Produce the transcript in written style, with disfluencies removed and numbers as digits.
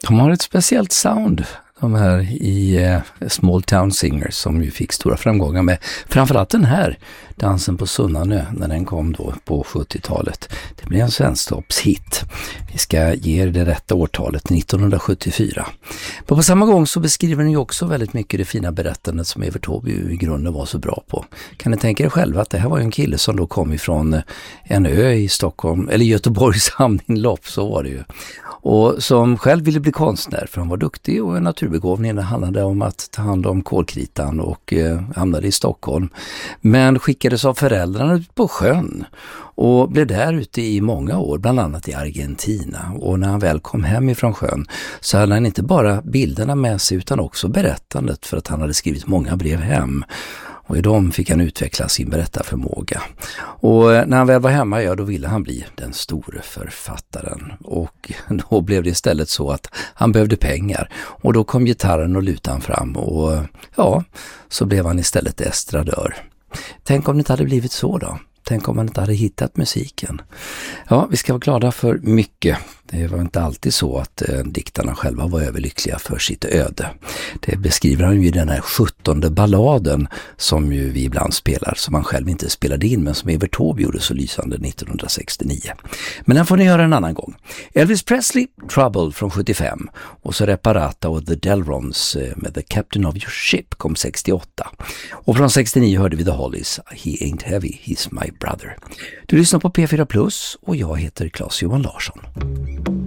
De har ett speciellt sound, de här i Small Town Singers, som ju fick stora framgångar med framförallt den här Dansen på Sunnanö när den kom då på 70-talet. Det blev en svensktoppshit. Vi ska ge er det rätta årtalet, 1974. Men på samma gång så beskriver den ju också väldigt mycket det fina berättandet som Evert Taube i grunden var så bra på. Kan ni tänka er själva att det här var en kille som då kom ifrån en ö i Stockholm, eller Göteborgs hamninlopp, så var det ju. Och som själv ville bli konstnär, för han var duktig och en naturbegåvning. Det handlade om att ta hand om kolkritan och hamnade i Stockholm. Men skickades av föräldrarna ut på sjön och blev där ute i många år, bland annat i Argentina. Och när han väl kom hem ifrån sjön så hade han inte bara bilderna med sig utan också berättandet, för att han hade skrivit många brev hem. Och i dem fick han utveckla sin berättarförmåga. Och när han väl var hemma, ja, då ville han bli den store författaren. Och då blev det istället så att han behövde pengar. Och då kom gitarren och lutan fram och ja, så blev han istället estradör. Tänk om det inte hade blivit så då. Tänk om man inte hade hittat musiken. Ja, vi ska vara glada för mycket. Det var inte alltid så att diktarna själva var överlyckliga för sitt öde. Det beskriver han ju i den här 17:e balladen som ju vi ibland spelar, som han själv inte spelade in men som Evert Taube gjorde så lysande 1969. Men den får ni göra en annan gång. Elvis Presley, Trouble från 75 och så Reparata och The Delrons med The Captain of Your Ship kom 68. Och från 69 hörde vi The Hollies, He Ain't Heavy, He's My Brother. Du lyssnar på P4 Plus och jag heter Claes Johan Larsson.